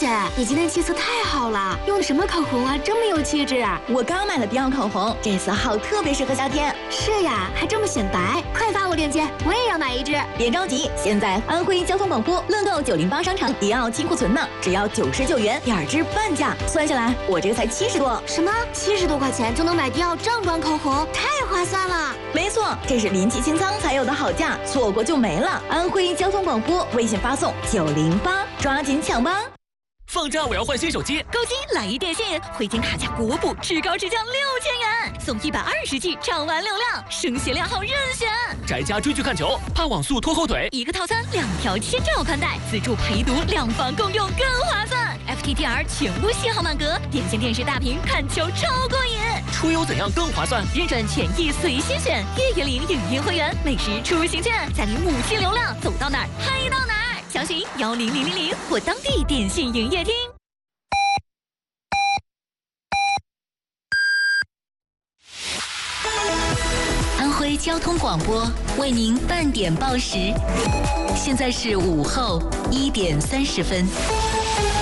姐，你今天气色太好了，用的什么口红啊，这么有气质啊！ 我刚买了迪奥口红，这色号特别适合夏天。 是呀，还这么显白，快发我链接，我也要买一支。 别着急，现在安徽交通广播乐购908商场迪奥清库存呢，只要99元，2支半价，算下来我这个才70多。 什么？70多块钱就能买迪奥正装口红，太划算了！ 没错，这是临期清仓才有的好价，错过就没了。安徽交通广播微信发送908，抓紧抢吧！ 放假我要换新手机， 高金来一电信，回金卡价国补至高至降6000元，送120G 畅玩流量，声学2号任选。 宅家追剧看球，怕网速拖后腿， 一个套餐2条千兆宽带，自助陪读，2房共用更划算。FTTR 全部信号满格，电信电视大屏看球超过瘾。 出游怎样更划算？ 认准权益随心选，月领影音会员，每时出行券，再领5G流量，走到哪儿嗨到哪儿。详询10000或当地电信营业厅。安徽交通广播为您半点报时，现在是午后1点30分。